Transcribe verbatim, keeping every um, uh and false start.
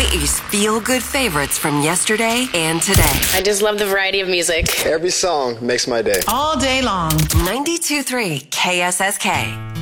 Hawaii's feel-good favorites from yesterday and today. I just love the variety of music. Every song makes my day. All day long. ninety-two point three K S S K.